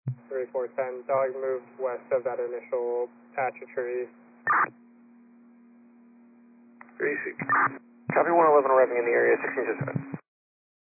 3410, dog moved west of that initial patch of trees. 36. Copy 111 arriving in the area, 16 to 7.